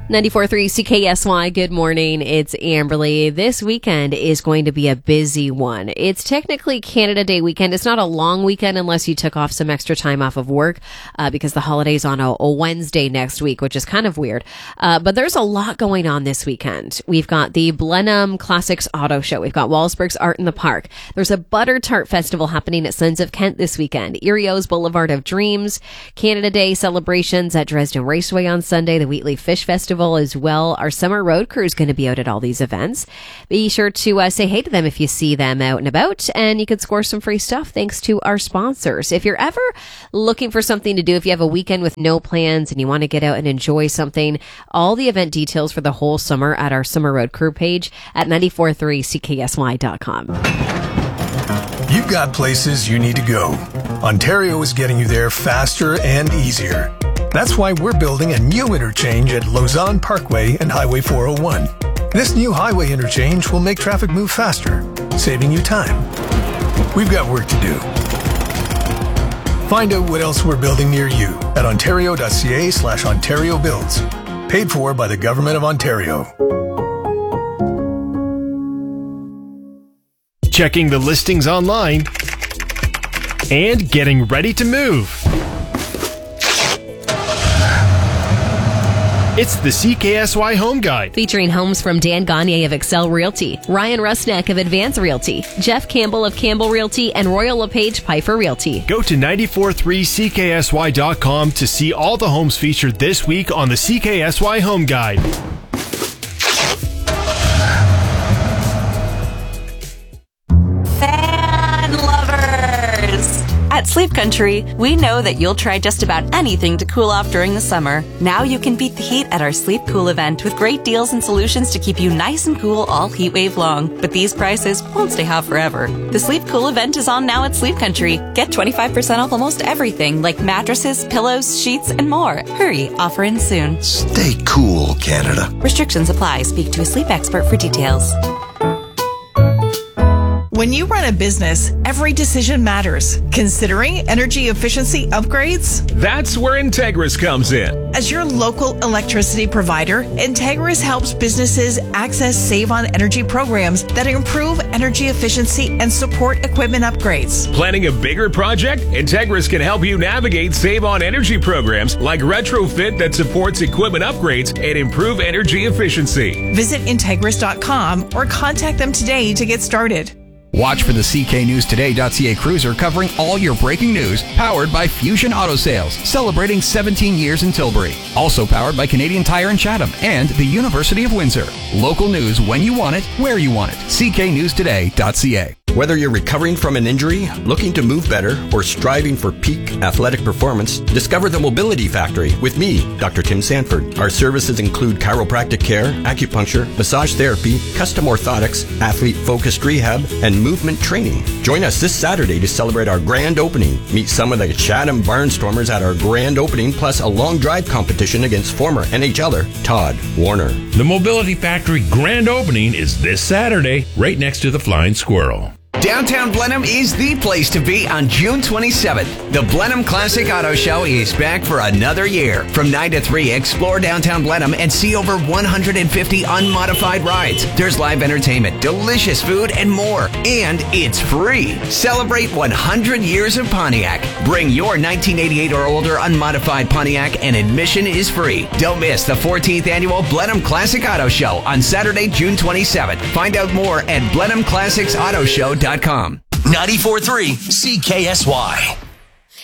94.3 CKSY, good morning. It's Amberly. This weekend is going to be a busy one. It's technically Canada Day weekend. It's not a long weekend unless you took off some extra time off of work because the holiday's on a Wednesday next week, which is kind of weird. But there's a lot going on this weekend. We've got the Blenheim Classics Auto Show. We've got Walsburg's Art in the Park. There's a Butter Tart Festival happening at Sons of Kent this weekend. Erio's Boulevard of Dreams. Canada Day celebrations at Dresden Raceway on Sunday. The Wheatley Fish Festival as well. Our summer road crew is going to be out at all these events. Be sure to say hey to them if you see them out and about, and you could score some free stuff thanks to our sponsors. If you're ever looking for something to do, if you have a weekend with no plans and you want to get out and enjoy something, all the event details for the whole summer at our summer road crew page at 943ckSY.com. You've got places you need to go. Ontario is getting you there faster and easier. That's why we're building a new interchange at Lausanne Parkway and Highway 401. This new highway interchange will make traffic move faster, saving you time. We've got work to do. Find out what else we're building near you at ontario.ca/Ontario Builds. Paid for by the Government of Ontario. Checking the listings online and getting ready to move. It's the CKSY Home Guide. Featuring homes from Dan Gagne of Excel Realty, Ryan Rusnak of Advance Realty, Jeff Campbell of Campbell Realty, and Royal LePage Piper Realty. Go to 943CKSY.com to see all the homes featured this week on the CKSY Home Guide. At Sleep Country, we know that you'll try just about anything to cool off during the summer. Now you can beat the heat at our Sleep Cool event with great deals and solutions to keep you nice and cool all heat wave long. But these prices won't stay hot forever. The Sleep Cool event is on now at Sleep Country. Get 25% off almost everything like mattresses, pillows, sheets, and more. Hurry, offer ends soon. Stay cool, Canada. Restrictions apply. Speak to a sleep expert for details. When you run a business, every decision matters. Considering energy efficiency upgrades? That's where Integris comes in. As your local electricity provider, Integris helps businesses access Save on Energy programs that improve energy efficiency and support equipment upgrades. Planning a bigger project? Integris can help you navigate Save on Energy programs like Retrofit that supports equipment upgrades and improve energy efficiency. Visit Integris.com or contact them today to get started. Watch for the CKNewsToday.ca cruiser covering all your breaking news, powered by Fusion Auto Sales, celebrating 17 years in Tilbury. Also powered by Canadian Tire in Chatham and the University of Windsor. Local news when you want it, where you want it. CKNewsToday.ca. Whether you're recovering from an injury, looking to move better, or striving for peak athletic performance, discover the Mobility Factory with me, Dr. Tim Sanford. Our services include chiropractic care, acupuncture, massage therapy, custom orthotics, athlete-focused rehab, and movement training. Join us this Saturday to celebrate our grand opening. Meet some of the Chatham Barnstormers at our grand opening, plus a long drive competition against former NHLer Todd Warner. The Mobility Factory grand opening is this Saturday, right next to the Flying Squirrel. Downtown Blenheim is the place to be on June 27th. The Blenheim Classic Auto Show is back for another year. From 9 to 3, explore downtown Blenheim and see over 150 unmodified rides. There's live entertainment, delicious food, and more. And it's free. Celebrate 100 years of Pontiac. Bring your 1988 or older unmodified Pontiac and admission is free. Don't miss the 14th annual Blenheim Classic Auto Show on Saturday, June 27th. Find out more at BlenheimClassicsAutoShow.com. 94.3 CKSY.